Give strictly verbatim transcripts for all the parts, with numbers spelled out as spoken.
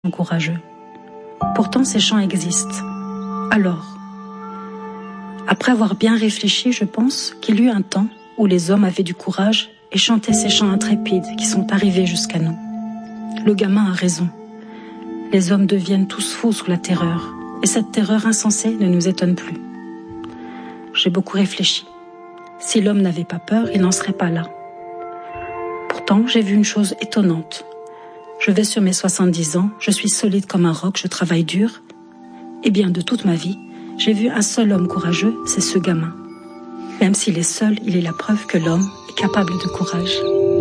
courageux. Pourtant, ces chants existent. Alors, après avoir bien réfléchi, je pense qu'il y eut un temps où les hommes avaient du courage et chantaient ces chants intrépides qui sont arrivés jusqu'à nous. Le gamin a raison. Les hommes deviennent tous fous sous la terreur, et cette terreur insensée ne nous étonne plus. J'ai beaucoup réfléchi. Si l'homme n'avait pas peur, il n'en serait pas là. Pourtant, j'ai vu une chose étonnante. Je vais sur mes soixante-dix ans, je suis solide comme un roc, je travaille dur. Et bien, de toute ma vie, j'ai vu un seul homme courageux, c'est ce gamin. Même s'il est seul, il est la preuve que l'homme est capable de courage.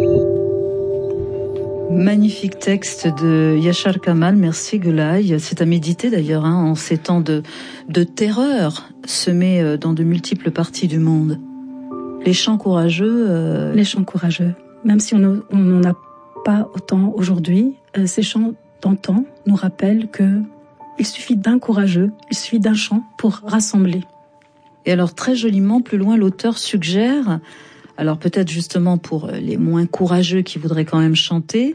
Magnifique texte de Yashar Kamal, merci Gulay. C'est à méditer d'ailleurs hein, en ces temps de, de terreur semés dans de multiples parties du monde. Les chants courageux... Euh... Les chants courageux, même si on n'en a pas autant aujourd'hui, euh, ces chants d'antan nous rappellent que il suffit d'un courageux, il suffit d'un chant pour rassembler. Et alors très joliment, plus loin, l'auteur suggère, alors peut-être justement pour les moins courageux qui voudraient quand même chanter,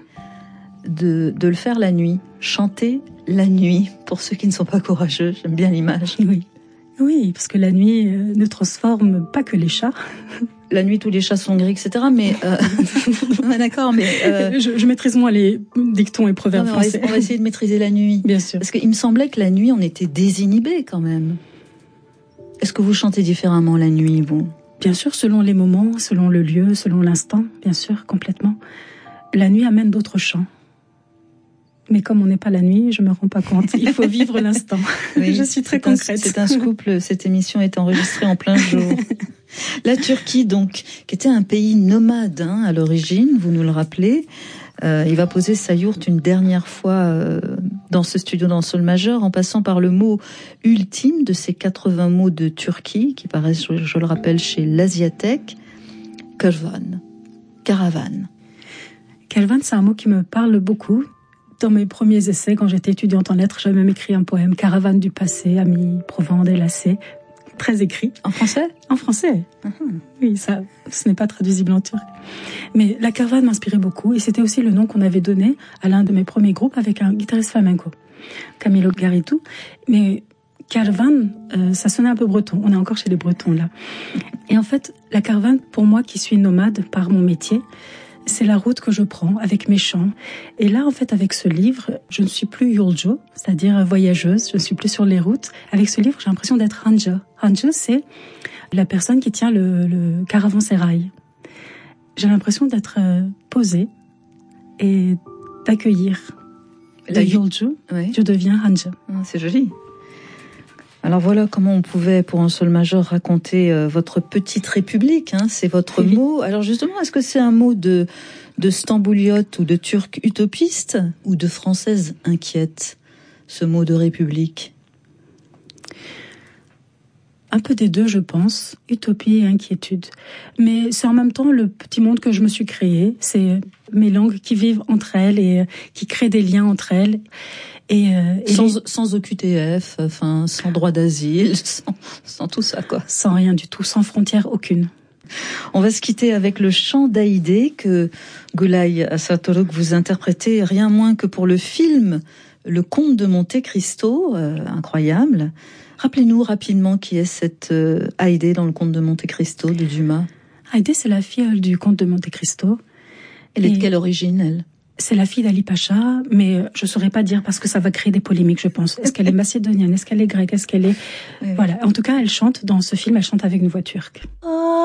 de, de le faire la nuit. Chanter la nuit, pour ceux qui ne sont pas courageux, j'aime bien l'image. Oui, oui, parce que la nuit euh, ne transforme pas que les chats. La nuit, tous les chats sont gris, et cetera. Mais euh... ouais, d'accord, mais euh... je, je maîtrise moins les dictons et proverbes non, français. On va, on va essayer de maîtriser la nuit, bien sûr. Parce qu'il me semblait que la nuit, on était désinhibés quand même. Est-ce que vous chantez différemment la nuit, vous ? Bien sûr, selon les moments, selon le lieu, selon l'instant, bien sûr, complètement. La nuit amène d'autres chants. Mais comme on n'est pas la nuit, je me rends pas compte. Il faut vivre l'instant. Oui, je suis très concrète. C'est un scoop. Cette émission est enregistrée en plein jour. La Turquie, donc, qui était un pays nomade hein, à l'origine, vous nous le rappelez. Euh, il va poser sa yourte une dernière fois euh, dans ce studio dans le sol majeur, en passant par le mot ultime de ces quatre-vingts mots de Turquie qui paraissent, je, je le rappelle, chez l'Asiatech, Kervan, caravane. Kervan, c'est un mot qui me parle beaucoup. Dans mes premiers essais, quand j'étais étudiante en lettres, j'avais même écrit un poème, Caravane du passé, amis, Provence, délacés, très écrit. En français ? En français. Uh-huh. Oui, ça, ce n'est pas traduisible en turc. Mais la caravane m'inspirait beaucoup, et c'était aussi le nom qu'on avait donné à l'un de mes premiers groupes avec un guitariste flamenco, Camilo Garitou. Mais caravane, euh, ça sonnait un peu breton. On est encore chez les Bretons, là. Et en fait, la caravane, pour moi, qui suis nomade par mon métier, c'est la route que je prends avec mes chants. Et là, en fait, avec ce livre, je ne suis plus yolcu, c'est-à-dire voyageuse, je ne suis plus sur les routes. Avec ce livre, j'ai l'impression d'être ranger. Ranger, c'est la personne qui tient le, le caravansérail. J'ai l'impression d'être posée et d'accueillir. De yolcu, oui. Je deviens ranger. Ah, c'est joli. Alors voilà comment on pouvait, pour un sol majeur, raconter euh, votre petite république. Hein, c'est votre oui. mot. Alors justement, est-ce que c'est un mot de, de stambouliote ou de turc utopiste ou de française inquiète, ce mot de république ? Un peu des deux, je pense. Utopie et inquiétude. Mais c'est en même temps le petit monde que je me suis créé. C'est mes langues qui vivent entre elles et qui créent des liens entre elles. Et, euh, et sans, les... sans O Q T F, enfin, sans droit d'asile, sans, sans tout ça, quoi. Sans rien du tout, sans frontière aucune. On va se quitter avec le chant d'Aïdé que Gulay Assatorog vous interprétez rien moins que pour le film Le Comte de Monte Cristo, euh, incroyable. Rappelez-nous rapidement qui est cette euh, Aïdé dans Le Comte de Monte Cristo de Dumas. Aïdé, c'est la fille du Comte de Monte Cristo. Elle et... est de quelle origine, elle ? C'est la fille d'Ali Pacha, mais je saurais pas dire parce que ça va créer des polémiques, je pense. Est-ce qu'elle est macédonienne? Est-ce qu'elle est grecque? Est-ce qu'elle est... Oui, oui. Voilà. En tout cas, elle chante dans ce film, elle chante avec une voix turque. Oh.